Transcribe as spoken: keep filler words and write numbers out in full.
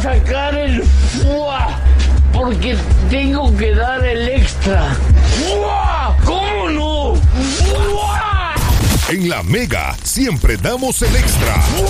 sacar el ¡fua! Porque tengo que dar el extra. ¡Fua! ¿Cómo no? ¡Fua! En La Mega siempre damos el extra.